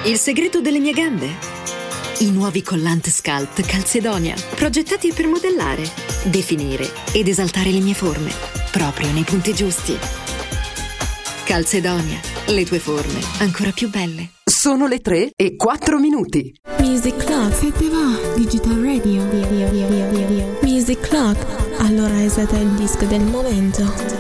Il segreto delle mie gambe? I nuovi collant Sculpt Calzedonia, progettati per modellare, definire ed esaltare le mie forme, proprio nei punti giusti. Calzedonia, le tue forme ancora più belle. Sono le 3:04. Music Clock. Se te va, Digital Radio. Music Clock. Allora esate il disco del momento.